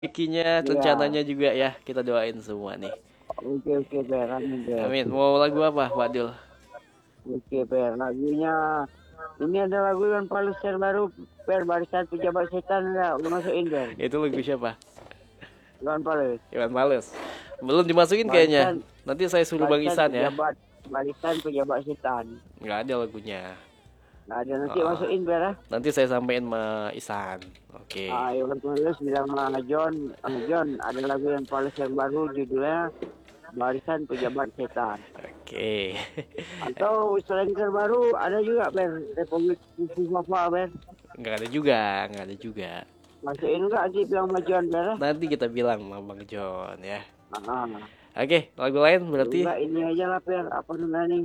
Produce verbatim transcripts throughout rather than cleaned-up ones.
Rezekinya, Iya. rencananya juga ya. Kita doain semua nih. Oke oke Per, amin Per. Amin. Mau lagu apa, Pak Dul? Oke Per, lagunya ini ada lagu yang paling share baru Per, Barisan Pejabat Setan ya, udah masukin Per. Itu lagu siapa? Iwan Fals. Iwan Fals. Belum dimasukin kayaknya. Barisan Nanti saya suruh Bang Barisan Isan ya. Pejabat Barisan Pejabat Setan. Nggak ada lagunya. Nah, ada nanti Oh, masukin Per. ah. nanti saya sampein sama Isan. Oke. Ah, Iwan Fals bilang sama John, ah, John ada lagu yang paling share baru judulnya Barisan Pejabat Setan. Oke. Atau selain terbaru ada juga Per, Republik Kufu Papa Per. Nggak ada juga, nggak ada juga. Masukin enggak nanti bilang sama John Per. ah. Nanti kita bilang sama Bang John ya. Ah, Oke, lagu lain berarti enggak ini aja lah Per, apa namanya nih?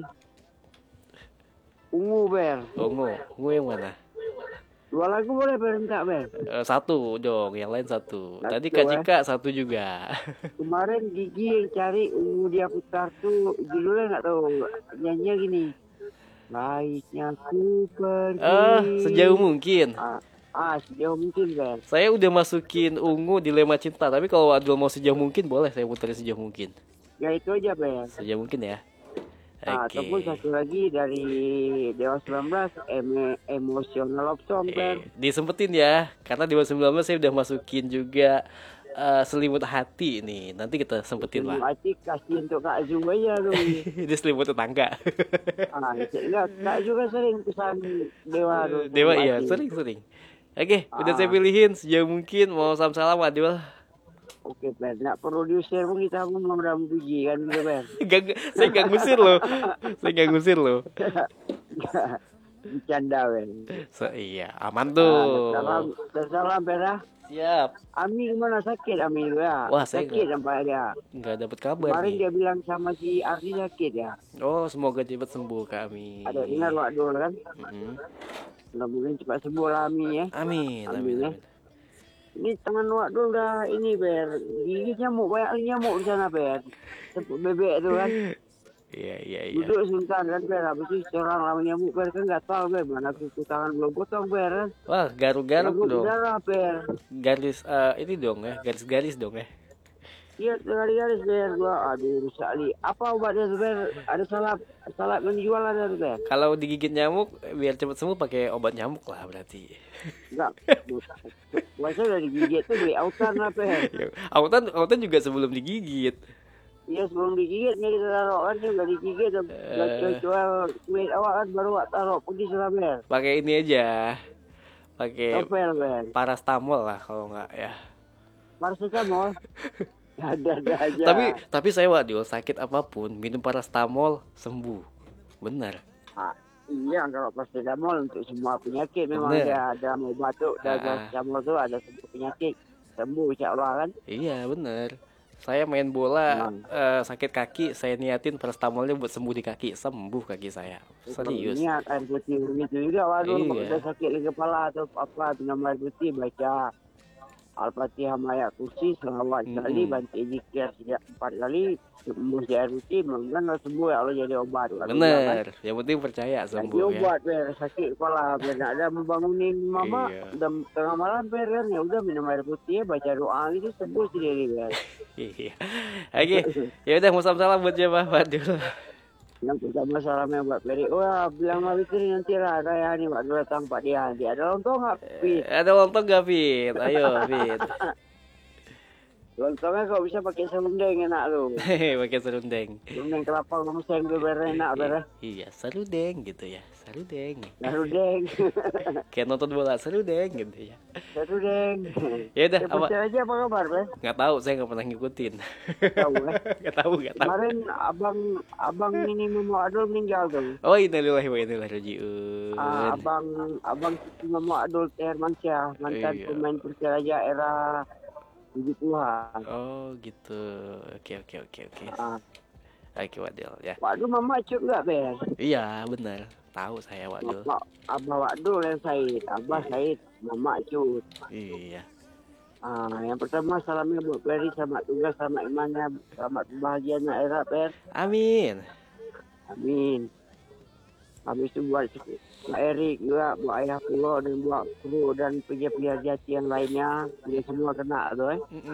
Ungu Per. ungu. Ungu yang mana? Dua lagu boleh Per, enggak Per? Eh, satu dong, yang lain satu. Tadi Satu Kak eh. Cika satu juga. Kemarin Gigi yang cari ungu dia putar tuh judulnya enggak tahu. Nyanyinya gini. Baiknya ku pergi. Eh, sejauh mungkin. Ah, ah sejauh mungkin Per. Saya udah masukin ungu Dilema Cinta, tapi kalau Adul mau sejauh mungkin boleh saya puterin sejauh mungkin. Ya itu aja Per. Sejauh mungkin ya. Nah, Oke. ataupun satu lagi dari Dewa sembilan belas, em Emotional Love Song Per. Eh, disempetin ya, karena di sembilan belas saya udah masukin juga eh, Selimut Hati nih. Nanti kita sempetin lah. Sebelum Acik kasih untuk Kak Azum aja lu. Ini selimut tetangga. Ah, enggak, Kak juga sering pesan Dewa tuh. Dewa sebelum iya, Acik. sering-sering. Oke, udah saya Ah, pilihin sejauh mungkin. Mau salam-salam Adul. oke Per, nggak perlu diusir pun kita pun mau udah puji kan gitu Per. Gak, saya gak ngusir loh. Saya gak ngusir loh. Bercanda Per. So, iya, aman Ah, salam, tuh. salam Per. ah. Siap. Ami gimana sakit Ami lu ya? Wah, saya Sakit nggak sampai dia. nggak dapat kabar Kemarin nih. dia bilang sama si Ardi sakit ya. Oh, semoga cepat sembuh kami. Ada dengar waktu kan? Mm-mm. Mudah-mudahan cepat sembuh lah Ami ya. Amin, amin, Amin ya. amin. Ini tangan waktu udah ini Per. Gigi nyamuk, banyak nyamuk di sana Per. Tempat bebek itu kan. Iya, iya, iya. Duduk sebentar kan Per. Habis itu seorang lama nyamuk Per kan nggak tahu Per. Mana kuku tangan belum potong Per kan. Wah, garuk-garuk Nyamuk dong. darah Per. Garis eh, ini dong ya, garis-garis dong ya. Iya garis-garis Per. Gua aduh rusak li. Apa obatnya tuh Per? Ada salap. Salap yang dijual ada tuh Per. Kalau digigit nyamuk biar cepat sembuh pakai obat nyamuk lah berarti. Enggak. Biasa udah digigit tuh beli autan lah Per. Ya, Autan, autan juga sebelum digigit. Iya sebelum digigit nih kita taruh kan dia udah digigit udah udah Eh. jual kulit awak kan baru awak taruh pergi sudah Per. Pakai ini aja. Pakai Topel Per. parastamol lah kalau nggak ya. Paracetamol. Ada-ada aja. Tapi tapi saya waduh sakit apapun minum parastamol sembuh. Benar. Ah, iya kalau paracetamol untuk semua penyakit memang Bener. ada ada mau batuk dan Ah, ah. paracetamol itu ada semua penyakit sembuh insyaallah kan. Iya benar. Saya main bola Memang. eh, sakit kaki, saya niatin parastamolnya buat sembuh di kaki, sembuh kaki saya. Serius. Niat air putih begitu juga waduh kalau Iya. udah sakit di kepala atau apa minum air putih baca Al-Fatihah ayat kursi selawat sekali, Mm-mm. banti zikir sejak empat kali, sembuh di air putih, mudah-mudahan sembuh ya Allah jadi obat. Waduh, kan. Bener. Yang penting percaya Jadi sembuh ya. obat Per, sakit kepala Per, nggak ada membangunin mama, Iya. udah tengah malam Per kan, ya udah minum air putih, baca doa gitu sembuh sendiri Per. Iya. Oke. Ya udah mau salam-salam buat siapa, Waduh. Yang pertama salamnya buat Peri, wah bilang sama Fitri nanti lah raya nih waktu datang Pak Dia, nanti ada lontong nggak Fit? Ada lontong gak, Fit? Ayo, Fit. Lontongnya kok bisa pakai serundeng enak lu. Hehe, pakai serundeng. Serundeng kelapa gongseng tuh Per, enak Per. Iya, serundeng gitu ya. Serundeng. Serundeng, Kayak nonton bola serundeng gitu ya. serundeng. Ya udah, Ya apa? percaya aja apa kabar Per? Nggak tahu, saya nggak pernah ngikutin. Tahu eh. Nggak tahu, nggak tahu. Kemarin abang abang ini Momo Adul meninggal tuh. Oh, innalillahi wa inna ilaihi rajiun. Ah, abang abang Momo Adul Hermansyah, mantan Iya. pemain Persiraja era tujuh puluhan. Oh, gitu. Oke, oke, oke, oke. Ah, Oke, Wadil ya. waduh Mama Cuk enggak Per? Iya, benar. Tahu saya, Wadil. Mama Abah Wadul yang Said, Abah Said, Mama Cuk. Iya. Ah, yang pertama salamnya buat Peri, selamat tugas, selamat imannya, selamat bahagianya era Per. Amin. Amin. Habis itu buat Pak Erik juga, buat ayah Pulo dan buat kru dan penyiar-penyiar jati yang lainnya. Dia semua kena tu eh.